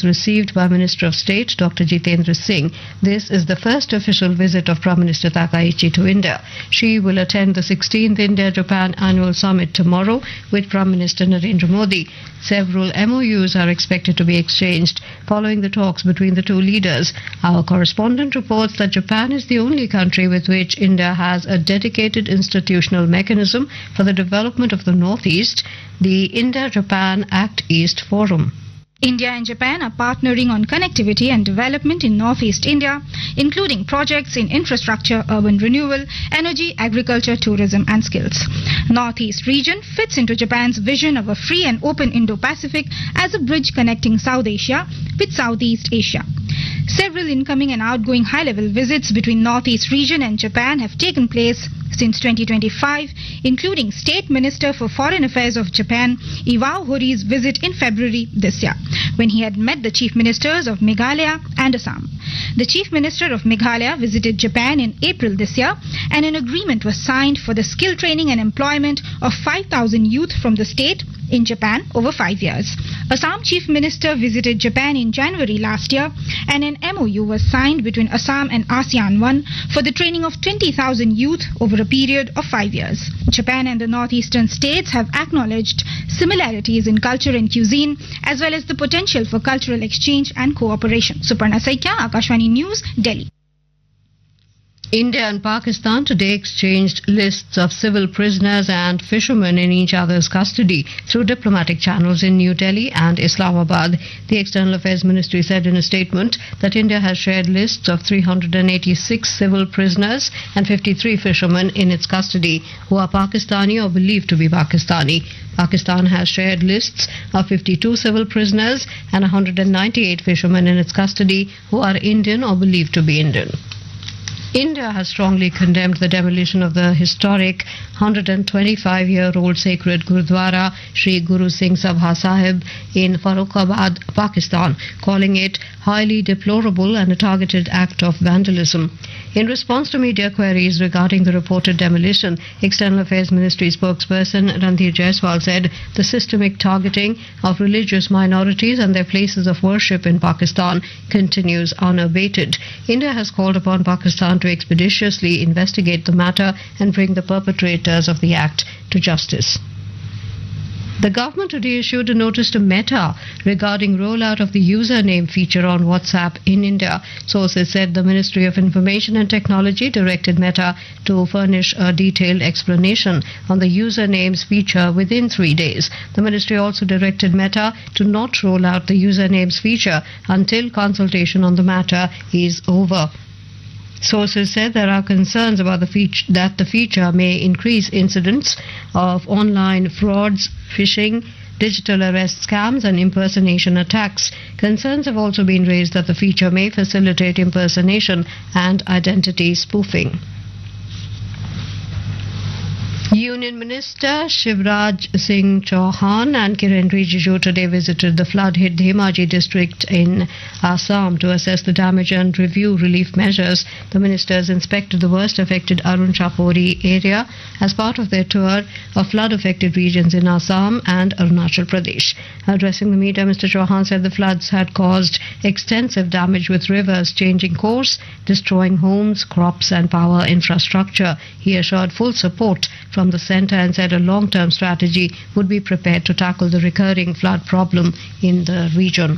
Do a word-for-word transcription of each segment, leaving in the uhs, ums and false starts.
received by Minister of State Doctor Jitendra Singh. This is the first official visit of Prime Minister Takaichi to India. She will attend the sixteenth India-Japan Annual Summit tomorrow with Prime Minister Narendra Modi. Several M O Us are expected to be exchanged following the talks between the two leaders. Our correspondent reports that Japan is the only country with which India has a dedicated institutional mechanism for the development of the Northeast, the India-Japan Act East Forum. India and Japan are partnering on connectivity and development in Northeast India, including projects in infrastructure, urban renewal, energy, agriculture, tourism and skills. Northeast region fits into Japan's vision of a free and open Indo-Pacific as a bridge connecting South Asia with Southeast Asia. Several incoming and outgoing high-level visits between Northeast region and Japan have taken place since twenty twenty-five, including State Minister for Foreign Affairs of Japan, Iwao Hori's visit in February this year, when he had met the Chief Ministers of Meghalaya and Assam. The Chief Minister of Meghalaya visited Japan in April this year, and an agreement was signed for the skill training and employment of five thousand youth from the state in Japan over five years. Assam Chief Minister visited Japan in January last year, and an M O U was signed between Assam and ASEAN one for the training of twenty thousand youth over a period of five years. Japan and the northeastern states have acknowledged similarities in culture and cuisine, as well as the potential for cultural exchange and cooperation. Suparna Saikya, Akashvani News, Delhi. India and Pakistan today exchanged lists of civil prisoners and fishermen in each other's custody through diplomatic channels in New Delhi and Islamabad. The External Affairs Ministry said in a statement that India has shared lists of three hundred eighty-six civil prisoners and fifty-three fishermen in its custody who are Pakistani or believed to be Pakistani. Pakistan has shared lists of fifty-two civil prisoners and one hundred ninety-eight fishermen in its custody who are Indian or believed to be Indian. India has strongly condemned the demolition of the historic one hundred twenty-five-year-old sacred Gurudwara Sri Guru Singh Sabha Sahib in Farrukhabad, Pakistan, calling it highly deplorable and a targeted act of vandalism. In response to media queries regarding the reported demolition, External Affairs Ministry spokesperson Randhir Jaiswal said the systemic targeting of religious minorities and their places of worship in Pakistan continues unabated. India has called upon Pakistan to expeditiously investigate the matter and bring the perpetrators of the act to justice. The government today issued a notice to Meta regarding rollout of the username feature on WhatsApp in India. Sources said the Ministry of Information and Technology directed Meta to furnish a detailed explanation on the usernames feature within three days. The ministry also directed Meta to not roll out the usernames feature until consultation on the matter is over. Sources said there are concerns about the feature, that the feature may increase incidents of online frauds, phishing, digital arrest scams and impersonation attacks. Concerns have also been raised that the feature may facilitate impersonation and identity spoofing. Union Minister Shivraj Singh Chauhan and Kiren Rijiju today visited the flood-hit Dhemaji district in Assam to assess the damage and review relief measures. The ministers inspected the worst-affected Arun Chapori area as part of their tour of flood-affected regions in Assam and Arunachal Pradesh. Addressing the media, Mister Chauhan said the floods had caused extensive damage, with rivers changing course, destroying homes, crops and power infrastructure. He assured full support from the centre and said a long-term strategy would be prepared to tackle the recurring flood problem in the region.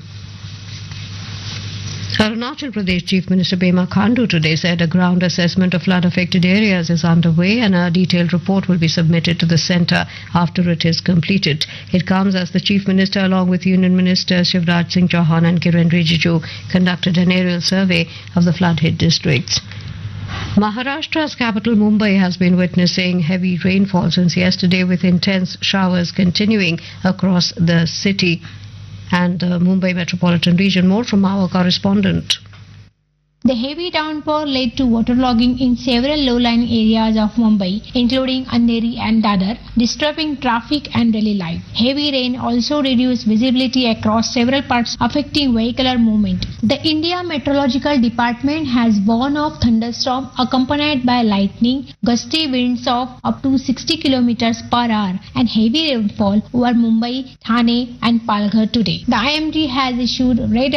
Arunachal Pradesh Chief Minister Pema Khandu today said a ground assessment of flood-affected areas is underway and a detailed report will be submitted to the centre after it is completed. It comes as the Chief Minister, along with Union Ministers Shivraj Singh Chauhan and Kiren Rijiju, conducted an aerial survey of the flood-hit districts. Maharashtra's capital Mumbai has been witnessing heavy rainfall since yesterday, with intense showers continuing across the city and the Mumbai metropolitan region. More from our correspondent. The heavy downpour led to waterlogging in several low-lying areas of Mumbai, including Andheri and Dadar, disturbing traffic and daily life. Heavy rain also reduced visibility across several parts, affecting vehicular movement. The India Meteorological Department has warned of thunderstorm accompanied by lightning, gusty winds of up to sixty kilometers per hour, and heavy rainfall over Mumbai, Thane, and Palghar today. The I M D has issued red